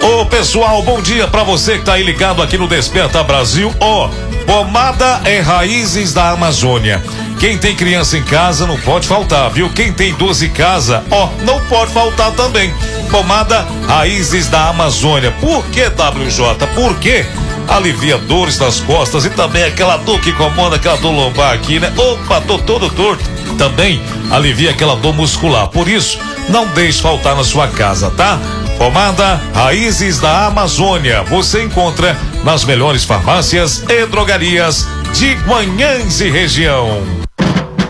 Ô pessoal, bom dia pra você que tá aí ligado aqui no Desperta Brasil. Pomada é Raízes da Amazônia. Quem tem criança em casa não pode faltar, viu? Quem tem 12 em casa, não pode faltar também. Pomada Raízes da Amazônia. Por que, WJ? Por quê? Alivia dores nas costas e também aquela dor que incomoda, aquela dor lombar aqui, né? Opa, tô todo torto. Também alivia aquela dor muscular. Por isso, não deixe faltar na sua casa, tá? Pomada Raízes da Amazônia. Você encontra nas melhores farmácias e drogarias de Guanhães e região.